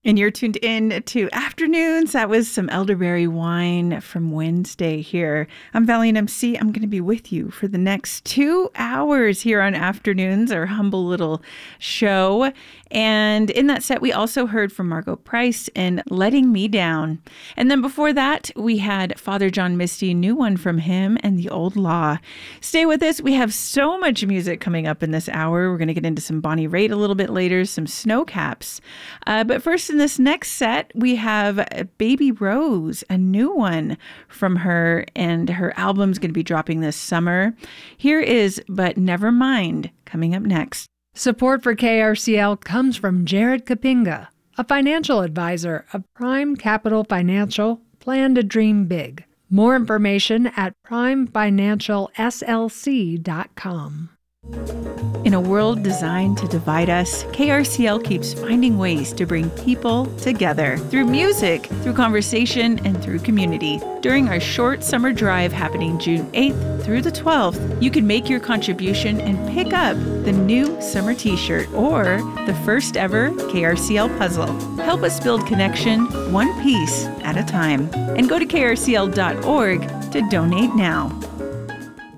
And you're tuned in to Afternoons. That was some elderberry wine from Wednesday here. I'm Valiant MC. I'm going to be with you for the next 2 hours here on Afternoons, our humble little show. And in that set, we also heard from Margo Price and Letting Me Down. And then before that, we had Father John Misty, new one from him, and The Old Law. Stay with us. We have so much music coming up in this hour. We're going to get into some Bonnie Raitt a little bit later, some Snowcaps. But first, in this next set, we have Baby Rose, a new one from her, and her album's going to be dropping this summer. Here is But Never Mind coming up next. Support for KRCL comes from Jared Kapinga, a financial advisor of Prime Capital Financial. Plan to dream big. More information at primefinancialslc.com. In a world designed to divide us, KRCL keeps finding ways to bring people together through music, through conversation, and through community. During our short summer drive happening June 8th through the 12th, you can make your contribution and pick up the new summer t-shirt or the first ever KRCL puzzle. Help us build connection one piece at a time. And go to krcl.org to donate now.